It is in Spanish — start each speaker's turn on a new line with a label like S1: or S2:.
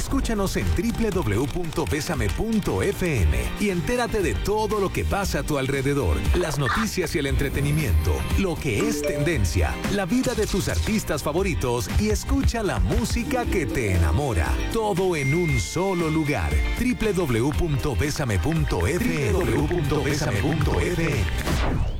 S1: Escúchanos en www.besame.fm y entérate de todo lo que pasa a tu alrededor, las noticias y el entretenimiento, lo que es tendencia, la vida de tus artistas favoritos y escucha la música que te enamora. Todo en un solo lugar. www.besame.fm.